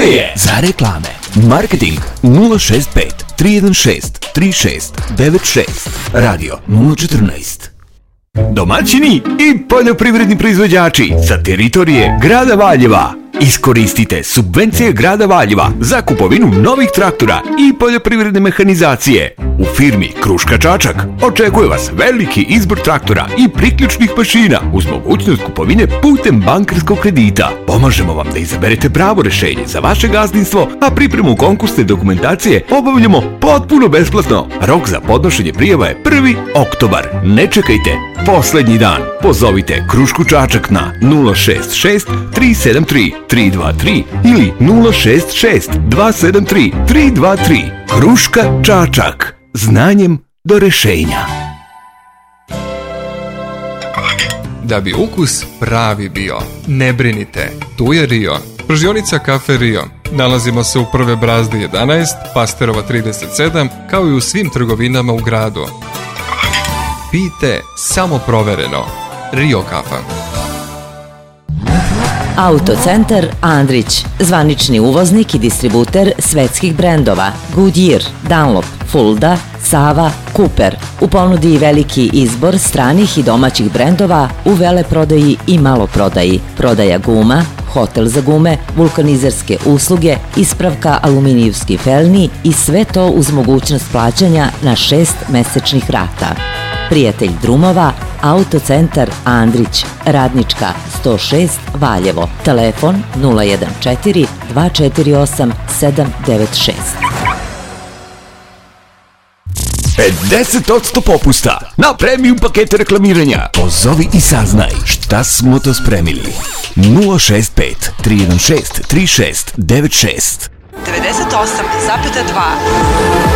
je za reklame. Marketing 065 316 3696. Radio 014. Domaćini i poljoprivredni proizvođači sa teritorije grada Valjeva. Iskoristite subvencije grada Valjeva za kupovinu novih traktora i poljoprivredne mehanizacije. U firmi Kruška Čačak očekuje vas veliki izbor traktora i priključnih mašina uz mogućnost kupovine putem bankarskog kredita. Pomažemo vam da izaberete pravo rešenje za vaše gazdinstvo, a pripremu konkursne dokumentacije obavljamo potpuno besplatno. Rok za podnošenje prijava je 1. oktobar. Ne čekajte poslednji dan. Pozovite Krušku Čačak na 066 373 323 ili 066 273 323. Kruška Čačak. Znanjem do rešenja. Da bi ukus pravi bio, ne brinite, tu je Rio. Pržionica Kafe Rio. Nalazimo se u Prve Brazde 11, Pasterova 37, kao i u svim trgovinama u gradu. Pijte samo provereno. Rio kafa. Autocentar Andrić, zvanični uvoznik i distributer svetskih brendova Goodyear, Dunlop, Fulda, Sava, Cooper. U ponudi veliki izbor stranih i domaćih brendova u veleprodaji i maloprodaji. Prodaja guma, hotel za gume, vulkanizerske usluge, ispravka aluminijevskih felni i sve to uz mogućnost plaćanja na 6 mesečnih rata. Prijatelj drumova, Autocentar Andrić, Radnička 106 Valjevo, telefon 014 248 796. 50% popusta na premium pakete reklamiranja. Pozovi i saznaj šta smo to spremili. 065 316 3696. 98,2